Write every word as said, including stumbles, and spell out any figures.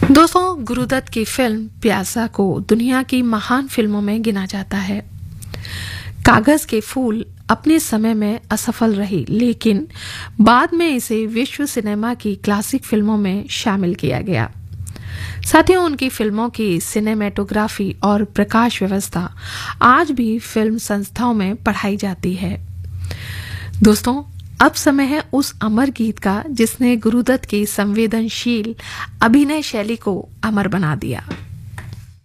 दोस्तों, गुरुदत्त की फिल्म प्यासा को दुनिया की महान फिल्मों में गिना जाता है। कागज के फूल अपने समय में असफल रही, लेकिन बाद में इसे विश्व सिनेमा की क्लासिक फिल्मों में शामिल किया गया। साथियों, उनकी फिल्मों की सिनेमेटोग्राफी और प्रकाश व्यवस्था आज भी फिल्म संस्थाओं में पढ़ाई जाती है। दोस्तों, अब समय है उस अमर गीत का जिसने गुरुदत्त की संवेदनशील अभिनय शैली को अमर बना दिया।